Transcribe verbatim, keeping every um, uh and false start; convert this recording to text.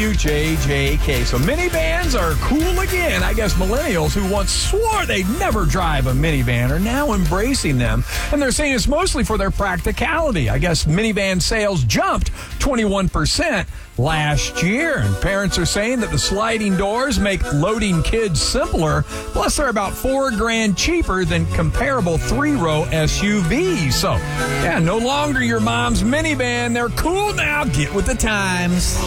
W J J K. So minivans are cool again. I guess millennials who once swore they'd never drive a minivan are now embracing them. And they're saying it's mostly for their practicality. I guess minivan sales jumped twenty-one percent last year. And parents are saying that the sliding doors make loading kids simpler. Plus, they're about four grand cheaper than comparable three-row S U Vs. So, yeah, no longer your mom's minivan. They're cool now. Get with the times.